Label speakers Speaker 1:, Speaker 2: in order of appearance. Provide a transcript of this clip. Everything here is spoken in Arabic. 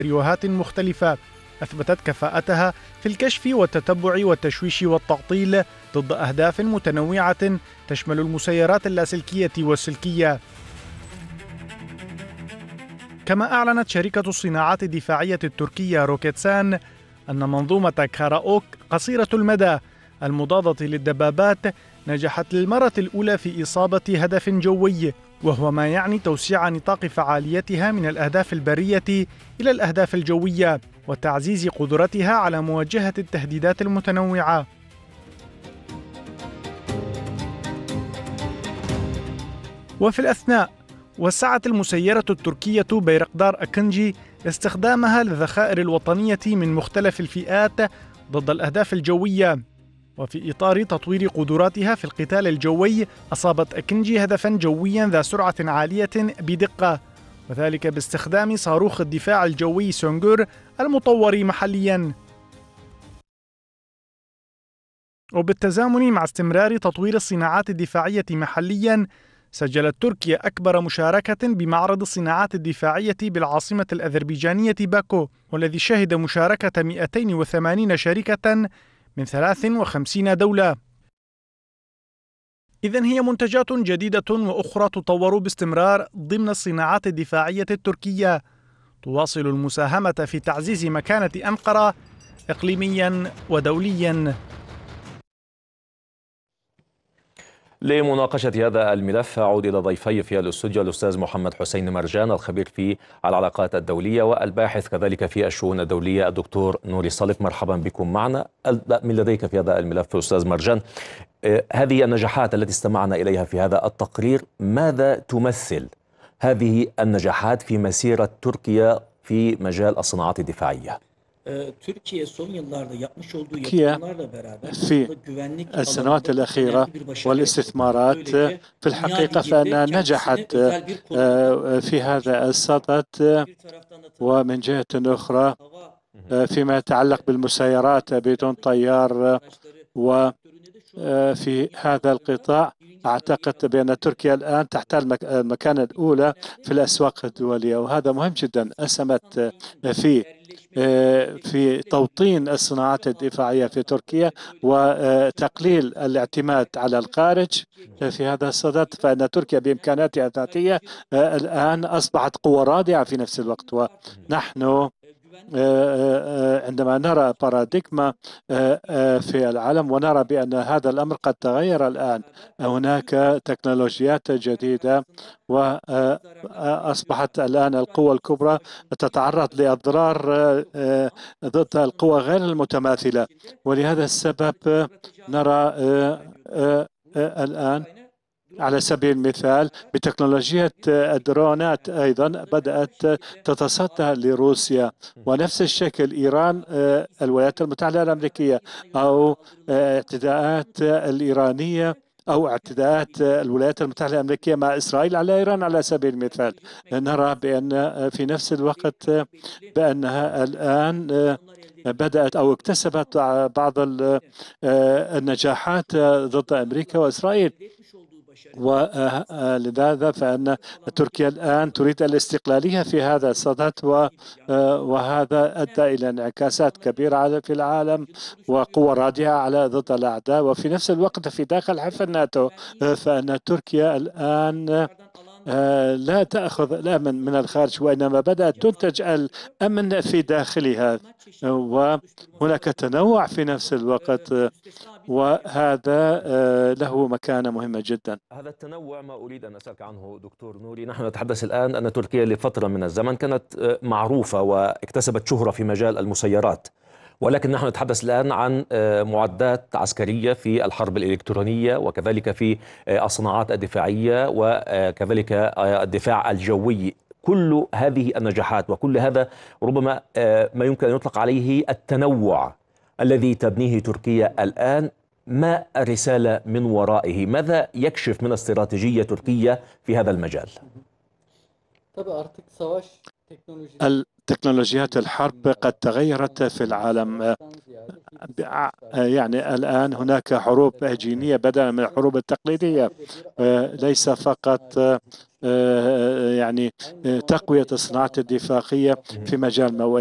Speaker 1: سيناريوهات مختلفة أثبتت كفاءتها في الكشف والتتبع والتشويش والتعطيل ضد أهداف متنوعة تشمل المسيرات اللاسلكية والسلكية. كما أعلنت شركة الصناعات الدفاعية التركية روكيتسان أن منظومة كاراوك قصيرة المدى المضادة للدبابات نجحت للمرة الأولى في إصابة هدف جوي، وهو ما يعني توسيع نطاق فعاليتها من الأهداف البرية إلى الأهداف الجوية وتعزيز قدرتها على مواجهة التهديدات المتنوعة. وفي الأثناء وسعت المسيرة التركية بيرقدار أكنجي استخدامها للذخائر الوطنية من مختلف الفئات ضد الأهداف الجوية. وفي إطار تطوير قدراتها في القتال الجوي أصابت أكنجي هدفاً جوياً ذا سرعة عالية بدقة، وذلك باستخدام صاروخ الدفاع الجوي سونغور المطور محلياً. وبالتزامن مع استمرار تطوير الصناعات الدفاعية محلياً، سجلت تركيا أكبر مشاركة بمعرض الصناعات الدفاعية بالعاصمة الأذربيجانية باكو، والذي شهد مشاركة 280 شركة من 53 دولة. إذن هي منتجات جديدة وأخرى تطور باستمرار ضمن الصناعات الدفاعية التركية، تواصل المساهمة في تعزيز مكانة أنقرة إقليميا ودوليا.
Speaker 2: لمناقشة هذا الملف أعود إلى ضيفي في الاستوديو الأستاذ محمد حسين مرجان الخبير في العلاقات الدولية والباحث كذلك في الشؤون الدولية الدكتور نوري صالح. مرحبا بكم معنا. أبدأ من لديك في هذا الملف أستاذ مرجان، هذه النجاحات التي استمعنا إليها في هذا التقرير ماذا تمثل هذه النجاحات في مسيرة تركيا في مجال الصناعات الدفاعية؟
Speaker 3: تركيا في السنوات الأخيرة والاستثمارات في الحقيقة فإنها نجحت في هذا الصدد، ومن جهة أخرى فيما يتعلق بالمسيرات بدون طيار وفي هذا القطاع أعتقد بأن تركيا الآن تحتل المكانة الأولى في الأسواق الدولية، وهذا مهم جدا. أسهمت في توطين الصناعات الدفاعية في تركيا وتقليل الاعتماد على الخارج في هذا الصدد، فإن تركيا بإمكاناتها الذاتية الآن أصبحت قوة رادعة في نفس الوقت. ونحن عندما نرى باراديغما في العالم ونرى بأن هذا الأمر قد تغير الآن، هناك تكنولوجيات جديدة وأصبحت الآن القوى الكبرى تتعرض لأضرار ضد القوى غير المتماثلة، ولهذا السبب نرى الآن على سبيل المثال بتكنولوجيا الدرونات أيضا بدأت تتصدى لروسيا، ونفس الشكل إيران الولايات المتحدة الأمريكية أو اعتداءات الإيرانية أو اعتداءات الولايات المتحدة الأمريكية مع إسرائيل على إيران على سبيل المثال. نرى بأن في نفس الوقت بأنها الآن بدأت أو اكتسبت بعض النجاحات ضد أمريكا وإسرائيل، ولذا فإن تركيا الآن تريد الاستقلالية في هذا الصدد، وهذا أدى إلى انعكاسات كبيرة في العالم وقوة رادعة على ضد الأعداء. وفي نفس الوقت في داخل حلف الناتو فإن تركيا الآن لا تأخذ الأمن من الخارج، وإنما بدأت تنتج الأمن في داخلها، وهناك تنوع في نفس الوقت، وهذا له مكانة مهمة جدا.
Speaker 2: هذا التنوع ما أريد أن أسألك عنه دكتور نوري. نحن نتحدث الآن أن تركيا لفترة من الزمن كانت معروفة واكتسبت شهرة في مجال المسيرات، ولكن نحن نتحدث الآن عن معدات عسكرية في الحرب الإلكترونية وكذلك في الصناعات الدفاعية وكذلك الدفاع الجوي. كل هذه النجاحات وكل هذا ربما ما يمكن أن يطلق عليه التنوع الذي تبنيه تركيا الآن، ما الرسالة من ورائه؟ ماذا يكشف من استراتيجية تركيا في هذا المجال؟
Speaker 3: التكنولوجيات الحرب قد تغيرت في العالم، يعني الآن هناك حروب هجينية بدلا من الحروب التقليدية، ليس فقط يعني تقوية الصناعات الدفاعية في مجال